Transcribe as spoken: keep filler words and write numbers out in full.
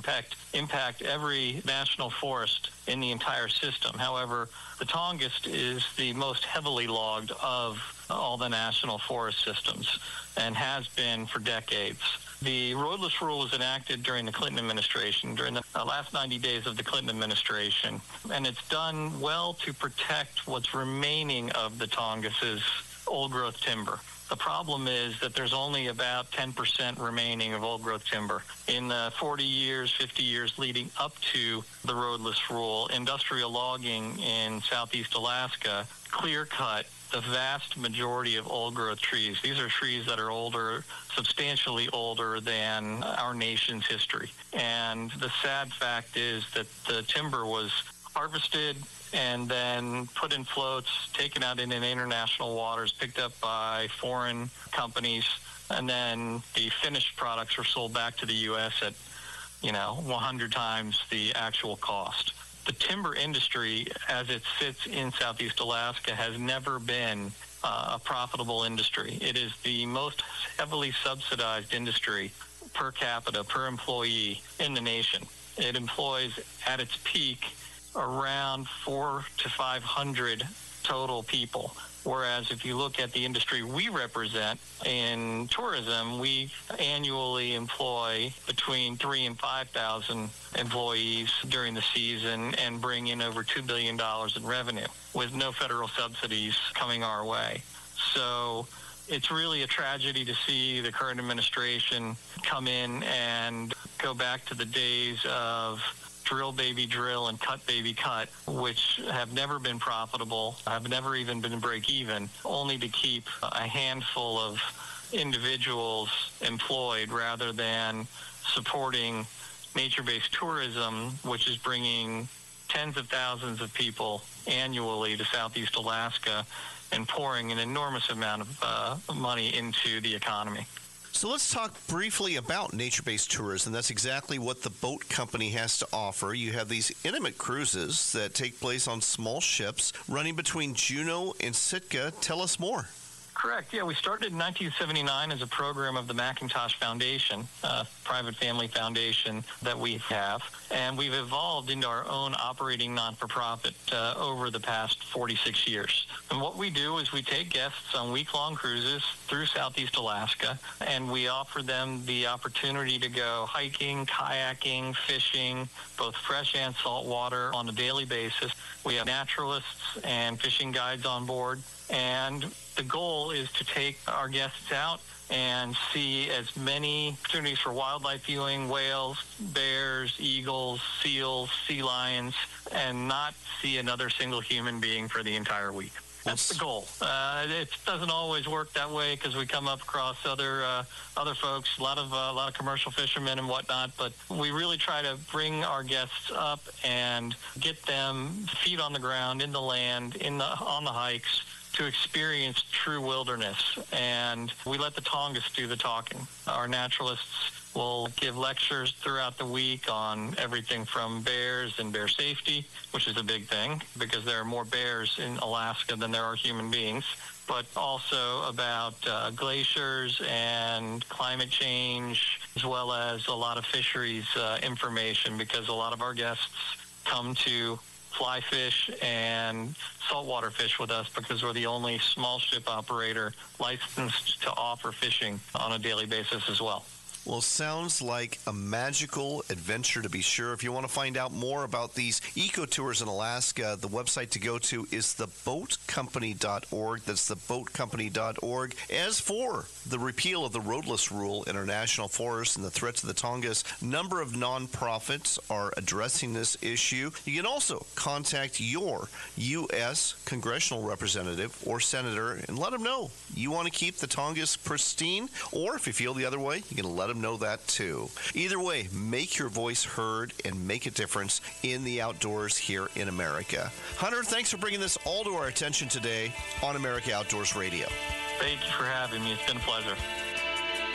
impact impact every national forest in the entire system. However, the Tongass is the most heavily logged of all the national forest systems and has been for decades. The roadless rule was enacted during the Clinton administration, during the last ninety days of the Clinton administration, and it's done well to protect what's remaining of the Tongass's old-growth timber. The problem is that there's only about ten percent remaining of old-growth timber. In the forty years, fifty years leading up to the roadless rule, industrial logging in southeast Alaska clear-cut the vast majority of old-growth trees. These are trees that are older, substantially older than our nation's history. And the sad fact is that the timber was harvested and then put in floats, taken out in international waters, picked up by foreign companies, and then the finished products were sold back to the U S at, you know, one hundred times the actual cost. The timber industry, as it sits in southeast Alaska, has never been uh, a profitable industry. It is the most heavily subsidized industry per capita, per employee in the nation. It employs, at its peak, around four to five hundred total people. Whereas if you look at the industry we represent in tourism, we annually employ between three and five thousand employees during the season and bring in over two billion dollars in revenue with no federal subsidies coming our way. So it's really a tragedy to see the current administration come in and go back to the days of drill baby drill and cut baby cut, which have never been profitable, have never even been break even, only to keep a handful of individuals employed rather than supporting nature-based tourism, which is bringing tens of thousands of people annually to southeast Alaska and pouring an enormous amount of uh, money into the economy. So let's talk briefly about nature-based tourism. That's exactly what the boat company has to offer. You have these intimate cruises that take place on small ships running between Juneau and Sitka. Tell us more. Correct. Yeah, we started in nineteen seventy-nine as a program of the McIntosh Foundation, a private family foundation that we have, and we've evolved into our own operating non-for-profit uh, over the past forty-six years. And what we do is we take guests on week-long cruises through southeast Alaska, and we offer them the opportunity to go hiking, kayaking, fishing, both fresh and salt water on a daily basis. We have naturalists and fishing guides on board, and the goal is to take our guests out and see as many opportunities for wildlife viewing, whales, bears, eagles, seals, sea lions, and not see another single human being for the entire week. That's the goal. Uh, it doesn't always work that way because we come up across other uh, other folks, a lot of uh, a lot of commercial fishermen and whatnot. But we really try to bring our guests up and get them feet on the ground, in the land, in the on the hikes, to experience true wilderness. And we let the Tongass do the talking. Our naturalists will give lectures throughout the week on everything from bears and bear safety, which is a big thing because there are more bears in Alaska than there are human beings, but also about uh, glaciers and climate change, as well as a lot of fisheries uh, information, because a lot of our guests come to fly fish and saltwater fish with us because we're the only small ship operator licensed to offer fishing on a daily basis as well. Well, sounds like a magical adventure, to be sure. If you want to find out more about these eco-tours in Alaska, the website to go to is the boat company dot org. That's the boat company dot org. As for the repeal of the roadless rule in our national forests and the threat to the Tongass, a number of nonprofits are addressing this issue. You can also contact your U S congressional representative or senator and let them know you want to keep the Tongass pristine, or if you feel the other way, you can let them know that too. Either way, make your voice heard and make a difference in the outdoors here in America. Hunter, thanks for bringing this all to our attention today on America Outdoors Radio. Thank you for having me. It's been a pleasure.